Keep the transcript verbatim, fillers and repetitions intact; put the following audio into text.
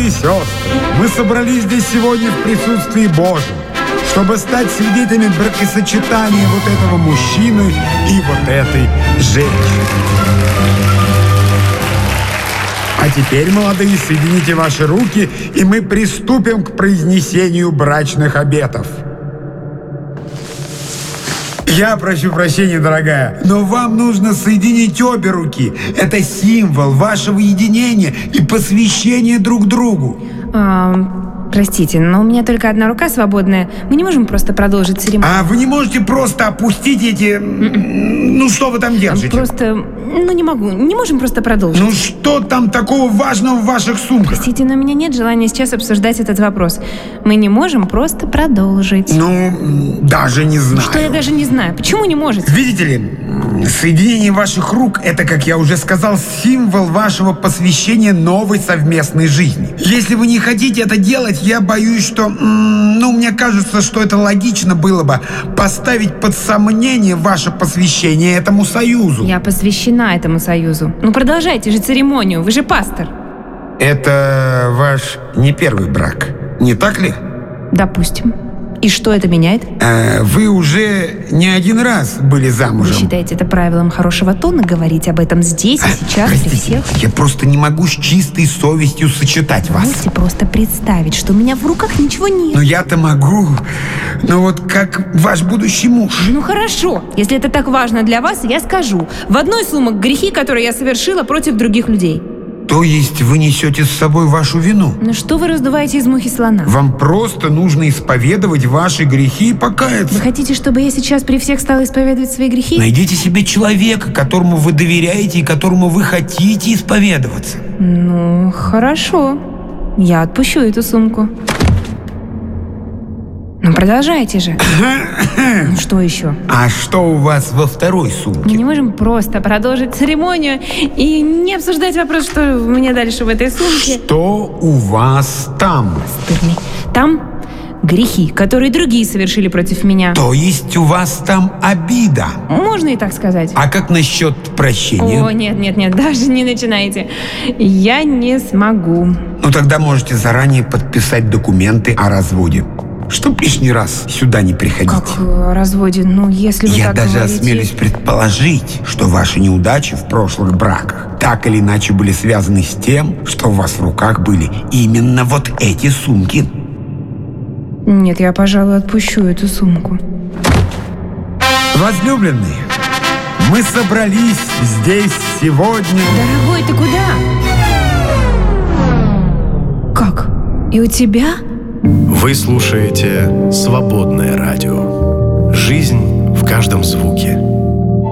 и сестры, мы собрались здесь сегодня в присутствии Божьем, чтобы стать свидетелями бракосочетания вот этого мужчины и вот этой женщины. А теперь, молодые, соедините ваши руки, и мы приступим к произнесению брачных обетов. Я прошу прощения, дорогая, но вам нужно соединить обе руки. Это символ вашего единения и посвящения друг другу. А, простите, но у меня только одна рука свободная. Мы не можем просто продолжить церемонию. А вы не можете просто опустить эти... Ну, что вы там держите? Просто... Ну, не могу. Не можем просто продолжить. Ну, что там такого важного в ваших сумках? Простите, но у меня нет желания сейчас обсуждать этот вопрос. Мы не можем просто продолжить. Ну, даже не знаю. Что я даже не знаю? Почему не можете? Видите ли, соединение ваших рук – это, как я уже сказал, символ вашего посвящения новой совместной жизни. Если вы не хотите это делать, я боюсь, что... Ну, мне кажется, что это логично было бы поставить под сомнение ваше посвящение этому союзу. Я посвящена этому союзу. Ну, продолжайте же церемонию, вы же пастор. Это ваш не первый брак, не так ли? Допустим. И что это меняет? А, вы уже не один раз были замужем. Вы считаете это правилом хорошего тона говорить об этом здесь и сейчас, Простите, при всех? я просто не могу с чистой совестью сочетать вас. Можете просто представить, что у меня в руках ничего нет. Ну я-то могу. Но вот как ваш будущий муж. Ну хорошо, если это так важно для вас, я скажу. В одной сумок грехи, которые я совершила против других людей. То есть вы несете с собой вашу вину? Ну что вы раздуваете из мухи слона? Вам просто нужно исповедовать ваши грехи и покаяться. Вы хотите, чтобы я сейчас при всех стала исповедовать свои грехи? Найдите себе человека, которому вы доверяете и которому вы хотите исповедоваться. Ну, хорошо. Я отпущу эту сумку. Ну, продолжайте же. Ну, что еще? А что у вас во второй сумке? Мы не можем просто продолжить церемонию и не обсуждать вопрос, что у меня дальше в этой сумке. Что у вас там? Стыдный. Там грехи, которые другие совершили против меня. То есть у вас там обида? Можно и так сказать. А как насчет прощения? О, нет, нет, нет, даже не начинайте. Я не смогу. Ну тогда можете заранее подписать документы о разводе, чтоб лишний раз сюда не приходить. Как о разводе? Ну, если вы Я так даже говорите... осмелюсь предположить, что ваши неудачи в прошлых браках так или иначе были связаны с тем, что у вас в руках были именно вот эти сумки. Нет, я, пожалуй, отпущу эту сумку. Возлюбленные, мы собрались здесь сегодня... Дорогой, ты куда? Как? И у тебя? Вы слушаете «Свободное радио». Жизнь в каждом звуке.